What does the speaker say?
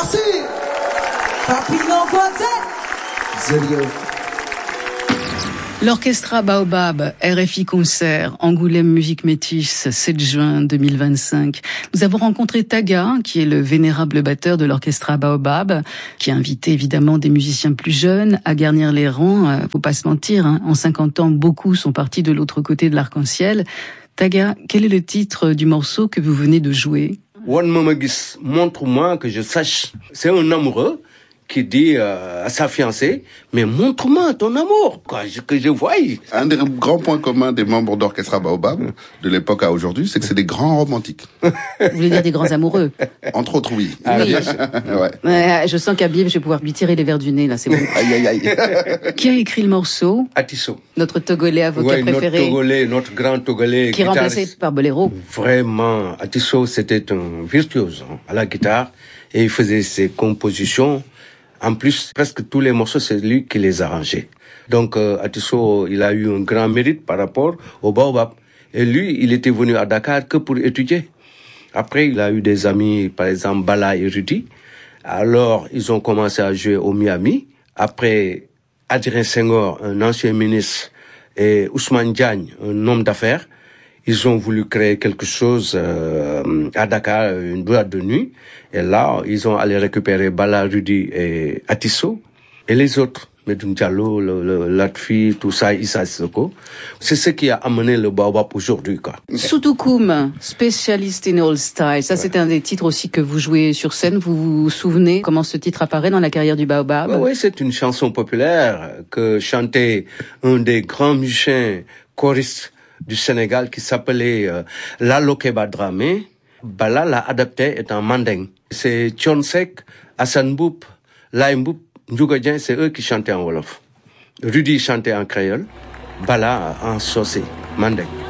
Merci. Papillon Quartet. Zélio. L'Orchestra Baobab, RFI Concert, Angoulême Musique Métis, 7 juin 2025. Nous avons rencontré Taga, qui est le vénérable batteur de l'Orchestra Baobab, qui a invité évidemment des musiciens plus jeunes à garnir les rangs. Faut pas se mentir, hein. En 50 ans, beaucoup sont partis de l'autre côté de l'arc-en-ciel. Taga, quel est le titre du morceau que vous venez de jouer? One Momagis, montre-moi que je sache. C'est un amoureux qui dit à sa fiancée, mais montre-moi ton amour, quoi, que je voie. Un des grands points communs des membres d'Orchestra Baobab, de l'époque à aujourd'hui, c'est que c'est des grands romantiques. Vous voulez dire des grands amoureux? Entre autres, oui. Oui. Ouais. Je sens qu'Abib, je vais pouvoir lui tirer les verres du nez, là, c'est bon. Aïe, aïe, aïe. Qui a écrit le morceau? Atisso. Notre Togolais avocat préféré. Notre Togolais, notre grand Togolais. Qui est remplacé par Bolero. Vraiment, Atisso, c'était un virtuose à la guitare et il faisait ses compositions. En plus, presque tous les morceaux, c'est lui qui les arrangeait. Donc, Atisso, il a eu un grand mérite par rapport au Baobab. Et lui, il était venu à Dakar que pour étudier. Après, il a eu des amis, par exemple, Bala et Rudy. Alors, ils ont commencé à jouer au Miami. Après, Adrien Senghor, un ancien ministre, et Ousmane Diagne, un homme d'affaires, ils ont voulu créer quelque chose à Dakar, une boîte de nuit. Et là, ils ont allé récupérer Bala, Rudy et Atisso. Et les autres, Medoune Diallo, Latfi, tout ça, Issa Sissoko. C'est ce qui a amené le Baobab aujourd'hui, quoi. Soutoukoum, spécialiste in all style. Ça, c'est un des titres aussi que vous jouez sur scène. Vous vous souvenez comment ce titre apparaît dans la carrière du Baobab? Oui, c'est une chanson populaire que chantait un des grands musiciens choristes du Sénégal qui s'appelait Lalo Keba Dramé. Bala l'a adapté étant mandeng. C'est Thione Seck, Assane Mboup, Laye Mboup, Ndiouga Dieng, c'est eux qui chantaient en wolof. Rudy chantait en créole, Bala en socé, mandeng.